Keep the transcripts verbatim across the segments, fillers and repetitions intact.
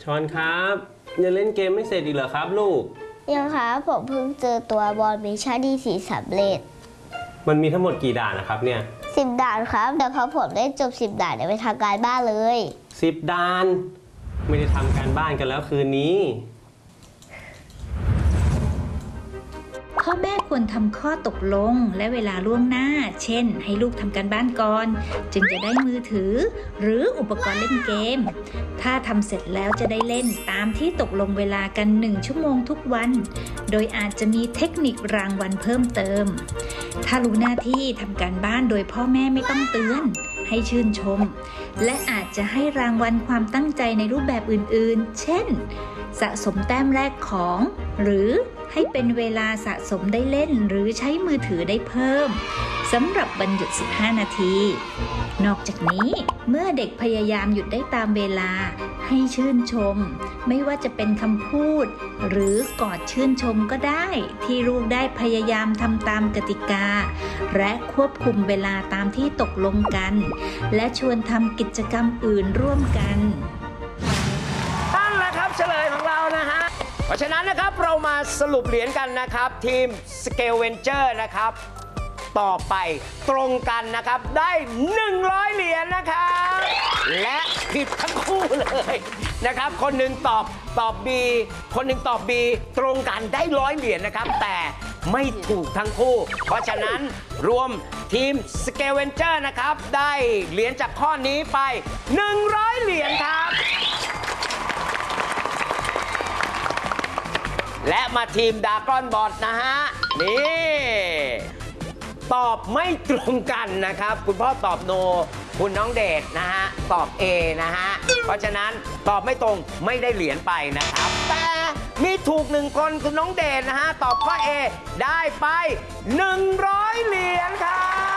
ชอนครับยังเล่นเกมไม่เสร็จอีกเหรอครับลูกยังครับผมเพิ่งเจอตัวบอลมิชชั่นที่สีสำเร็จมันมีทั้งหมดกี่ด่านนะครับเนี่ยสิบด่านครับแต่พอผมได้จบสิบด่านเดี๋ยวไปทำการบ้านเลยสิบด่านไม่ได้ทำการบ้านกันแล้วคืนนี้พ่อแม่ควรทำข้อตกลงและเวลาล่วงหน้าเช่นให้ลูกทำการบ้านก่อนจึงจะได้มือถือหรืออุปกรณ์เล่นเกมถ้าทำเสร็จแล้วจะได้เล่นตามที่ตกลงเวลากันหนึ่งชั่วโมงทุกวันโดยอาจจะมีเทคนิครางวัลเพิ่มเติมถ้ารู้หน้าที่ทำการบ้านโดยพ่อแม่ไม่ต้องเตือนให้ชื่นชมและอาจจะให้รางวัลความตั้งใจในรูปแบบอื่นๆเช่นสะสมแต้มแรกของหรือให้เป็นเวลาสะสมได้เล่นหรือใช้มือถือได้เพิ่มสำหรับวันหยุดสิบห้านาทีนอกจากนี้เมื่อเด็กพยายามหยุดได้ตามเวลาให้ชื่นชมไม่ว่าจะเป็นคำพูดหรือกอดชื่นชมก็ได้ที่ลูกได้พยายามทำตามกติกาและควบคุมเวลาตามที่ตกลงกันและชวนทำกิจกรรมอื่นร่วมกันตั้งแล้วครับเฉลยของเรานะฮะเพราะฉะนั้นนะครับเรามาสรุปเหรียญกันนะครับทีม Scale Venture นะครับต่อไปตรงกันนะครับได้หนึ่งร้อยเหรียญนะครับและผิดทั้งคู่เลยนะครับคนหนึ่งตอบตอบ B คนหนึ่งตอบ B ตรงกันได้ร้อยเหรียญนะครับแต่ไม่ถูกทั้งคู่เพราะฉะนั้นรวมทีม Scale Venture นะครับได้เหรียญจากข้อนี้ไปหนึ่งร้อยเหรียญครับและมาทีมดากอนบอทนะฮะนี่ตอบไม่ตรงกันนะครับคุณพ่อตอบโนคุณน้องเดชนะฮะตอบ A นะฮะเพราะฉะนั้นตอบไม่ตรงไม่ได้เหรียญไปนะครับแต่มีถูกหนึ่งคนคุณน้องเดชนะฮะตอบข้อ A ได้ไปหนึ่งร้อยเหรียญครับ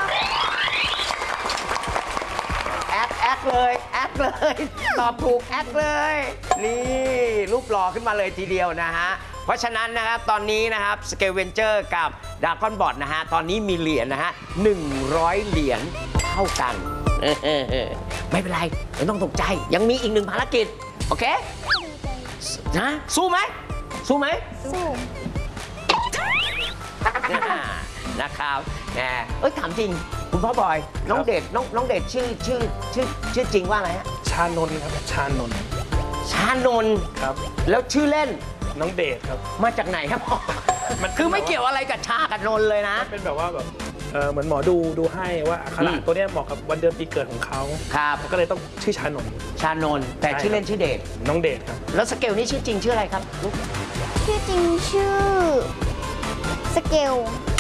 แอคแอคเลยแอคเลยตอบถูกแอคเลยนี่รูปหล่อขึ้นมาเลยทีเดียวนะฮะเพราะฉะนั้นนะครับตอนนี้นะครับ Scale Venture กับ Dragon Bot นะฮะตอนนี้มีเหรียญนะฮะหนึ่งร้อยเหรียญเท่ากันไม่เป็นไรไม่ต้องตกใจยังมีอีกหนึ่งภารกิจโอเคนะสู้ไหมสู้ไหมสู้นะครับแหมเอ้ยถามจริงคุณพ่อบอยน้องเดชน้องน้องเดชชื่อชื่อชื่อชื่อจริงว่าอะไรฮะชานนท์ครับชานนท์ชานนท์ครับแล้วชื่อเล่นน้องเดชครับมาจากไหนครับพ่อมันคือไม่เกี่ยวอะไรกับชากับนนท์เลยนะเป็นแบบว่าแบบเออเหมือนหมอดูดูให้ว่าขนาดตัวเนี้ยเหมาะกับวันเดือนปีเกิดของเขาครับก็เลยต้องชื่อชานนท์ชานนท์แต่ชื่อเล่นชื่อเดชน้องเดชครับแล้วสเกลนี่ชื่อจริงชื่ออะไรครับลูกชื่อจริงชื่อสเกล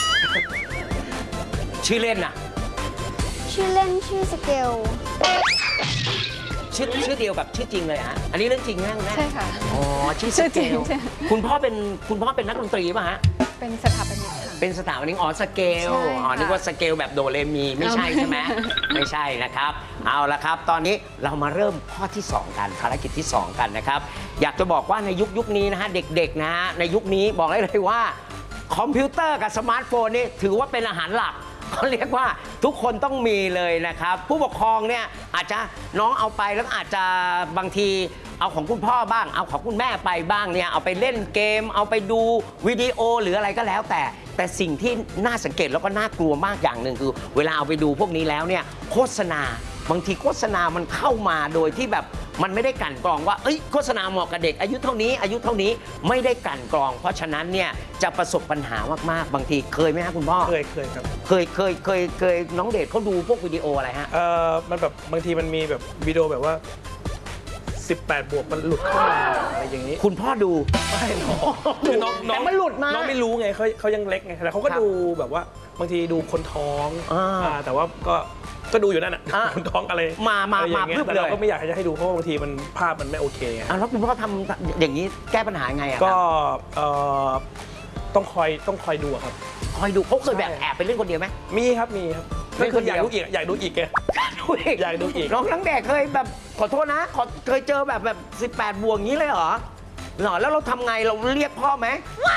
ชื่อเล่นน่ะชื่อเล่นชื่อสเกลชื่อชื่อเดียวกับชื่อจริงเลยฮะอันนี้เรื่องจริงนะคุณแม่ใช่ค่ะอ๋อชื่อสเกลคุณพ่อเป็นคุณพ่อเป็นนักดนตรีป่ะฮะเป็นสถาปนิกค่ะเป็นสถาปนิกอ๋อสเกลอ๋อนึกว่าสเกลแบบโดเรมีไม่ใช่ใช่ไหมไม่ใช่นะครับเอาละครับตอนนี้เรามาเริ่มข้อที่สองกันภารกิจที่สองกันนะครับอยากจะบอกว่าในยุคยุคนี้นะฮะเด็กๆนะฮะในยุคนี้บอกได้เลยว่าคอมพิวเตอร์กับสมาร์ทโฟนนี่ถือว่าเป็นอาหารหลักเขาเรียกว่าทุกคนต้องมีเลยนะครับผู้ปกครองเนี่ยอาจจะน้องเอาไปแล้วอาจจะบางทีเอาของคุณพ่อบ้างเอาของคุณแม่ไปบ้างเนี่ยเอาไปเล่นเกมเอาไปดูวิดีโอหรืออะไรก็แล้วแต่แต่สิ่งที่น่าสังเกตแล้วก็น่ากลัวมากอย่างหนึ่งคือเวลาเอาไปดูพวกนี้แล้วเนี่ยโฆษณาบางทีโฆษณามันเข้ามาโดยที่แบบมันไม่ได้กลั่นกรองว่าเอ้ยโฆษณาเหมาะกับเด็กอายุเท่านี้อายุเท่านี้ไม่ได้กลั่นกรองเพราะฉะนั้นเนี่ยจะประสบปัญหามากๆบางทีเคยไหมฮะคุณพ่อเคยเคยครับเคยเคยเคยเคยน้องเดชเขาดูพวกวิดีโออะไรฮะเออมันแบบบางทีมันมีแบบวิดีโอแบบว่าสิบแปดบวกมันหลุดเข้ามาอะไรอย่างนี้คุณพ่อดูไม่น้องคือน้องแต่มันหลุดมาน้องไม่รู้ไงเขาเขายังเล็กไงแต่เขาก็ดูแบบว่าบางทีดูคนท้องแต่ว่าก็ก็ดูอยู่นั่นอ่ะคนท้องอะไรมามามาเพื่อแต่เราก็ไม่อยากจะให้ดูเพราะบางทีมันภาพมันไม่โอเคไงแล้วคุณพ่อทำอย่างนี้แก้ปัญหาไงอ่ะก็ต้องคอยต้องคอยดูครับคอยดูเขาเคยแบบแอบไปเล่นคนเดียวไหมมีครับมีครับก็คืออยากดูอีกอยากดูอีกแกอยากดูอีกน้องทั้งแดกเคยแบบขอโทษนะเคยเจอแบบแบบสิบแปดบวกงี้เลยเหรอหรอแล้วเราทำไงเราเรียกพ่อไหม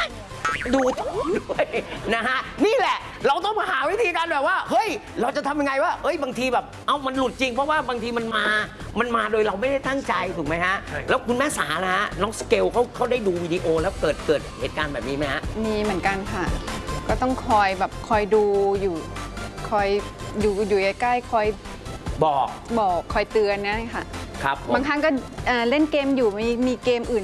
ดูท้องด้วยนะฮะนี่แหละเราต้องมาหาวิธีการแบบว่าเฮ้ยเราจะทำยังไงว่าเอ้ยบางทีแบบเอ้ามันหลุดจริงเพราะว่าบางทีมันมามันมาโดยเราไม่ได้ตั้งใจถูกไหมฮะแล้วคุณแม่สานะฮะน้องสเกลเขาเขาได้ดูวิดีโอแล้วเกิดเกิดเหตุการณ์แบบนี้ไหมฮะมีเหมือนกันค่ะ ก็ต้องคอยแบบคอยดูอยู่คอยอยู่อยู่ใกล้ๆคอยบอกบอกคอยเตือนนะค่ะครับผมบางครั้งก็เอ่อเล่นเกมอยู่มีมีเกมอื่น